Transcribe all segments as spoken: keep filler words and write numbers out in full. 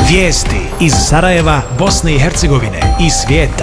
Vijesti iz Sarajeva, Bosne i Hercegovine i svijeta.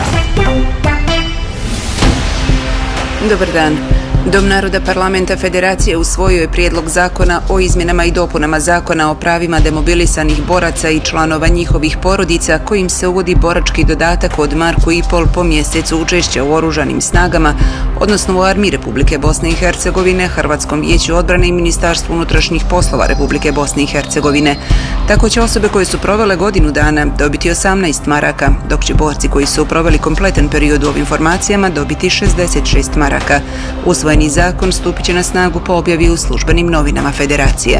Dobar dan. Dom naroda Parlamenta Federacije usvojio je prijedlog zakona o izmjenama i dopunama zakona o pravima demobilisanih boraca i članova njihovih porodica, kojim se uvodi borački dodatak od marku i pol po mjesecu učešća u oružanim snagama, odnosno u Armiji Republike Bosne i Hercegovine, Hrvatskom vijeću odbrane i Ministarstvu unutrašnjih poslova Republike Bosne i Hercegovine. Tako će osobe koje su provele godinu dana dobiti osamnaest maraka, dok će borci koji su proveli kompletan period u ovim formacijama dobiti šezdeset šest maraka. Usvojeni zakon stupit će na snagu po objavi u službenim novinama Federacije.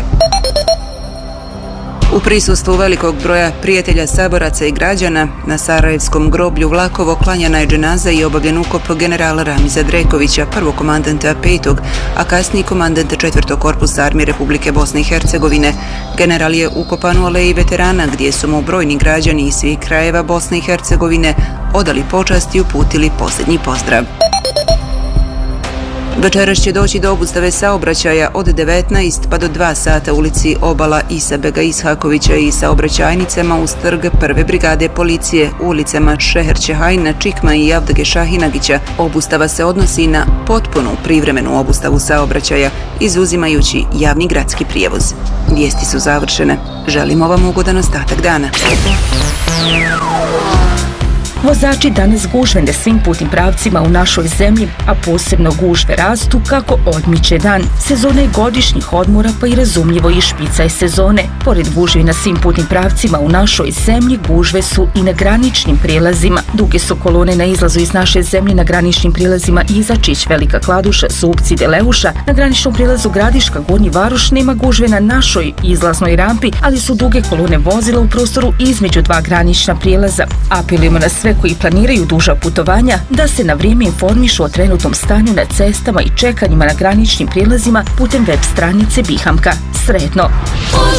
U prisustvu velikog broja prijatelja, saboraca i građana na sarajevskom groblju Vlakovo klanjana je dženaza i obavljen ukop generala Ramiza Drekovića, prvog komandanta petog, a kasniji komandanta četvrtog korpusa Armije Republike Bosne i Hercegovine. General je ukopan u aleji veterana, gdje su mu brojni građani iz svih krajeva Bosne i Hercegovine odali počast i uputili posljednji pozdrav. Večeras će doći do obustave saobraćaja od devetnaest pa do dva sata u ulici Obala Isa Bega Ishakovića i saobraćajnicama uz trg prve brigade policije, u ulicama Šeher Čehajna, Čikma i Javdage Šahinagića. Obustava se odnosi na potpunu privremenu obustavu saobraćaja, izuzimajući javni gradski prijevoz. Vijesti su završene. Želimo vam ugodan ostatak dana. Vozači danas gužve na svim putnim pravcima u našoj zemlji, a posebno gužve rastu kako odmiče dan. Sezona je godišnjih odmora, pa i razumljivo i špica je sezone. Pored gužvi na svim putnim pravcima u našoj zemlji, gužve su i na graničnim prijelazima. Duge su kolone na izlazu iz naše zemlje na graničnim prijelazima Izačić, Velika Kladuša, Supci, Deleuša. Na graničnom prijelazu Gradiška, Gornji Varoš nema gužve na našoj izlaznoj rampi, ali su duge kolone vozila u prostoru između dva granična prijelaza. Apelujemo na sve koji planiraju duža putovanja da se na vrijeme informišu o trenutnom stanju na cestama i čekanjima na graničnim prijelazima putem web stranice Bihamka. Sretno!